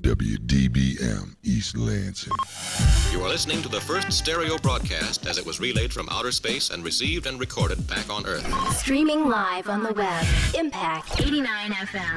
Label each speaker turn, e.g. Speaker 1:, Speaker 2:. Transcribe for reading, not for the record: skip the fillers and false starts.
Speaker 1: WDBM East Lansing.
Speaker 2: You are listening to the first stereo broadcast as it was relayed from outer space and received and recorded back on Earth.
Speaker 3: Streaming live on the web. Impact 89 FM.